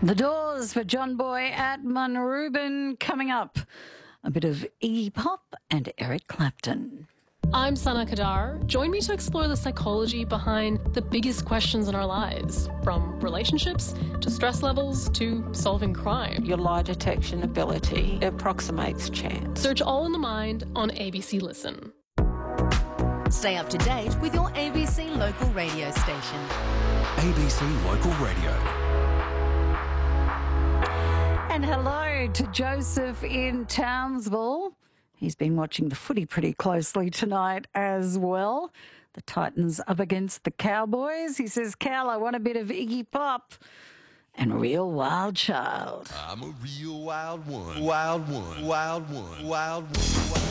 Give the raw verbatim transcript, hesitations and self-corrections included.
The Doors for John Boy at Reuben. Coming up, a bit of Iggy Pop and Eric Clapton. I'm Sana Kadar. Join me to explore the psychology behind the biggest questions in our lives, from relationships to stress levels to solving crime. Your lie detection ability approximates chance. Search All in the Mind on A B C Listen. Stay up to date with your A B C local radio station. A B C Local Radio. And hello to Joseph in Townsville. He's been watching the footy pretty closely tonight as well. The Titans up against the Cowboys. He says, Cal, I want a bit of Iggy Pop and Real Wild Child. I'm a real wild one, wild one, wild one, wild one. Wild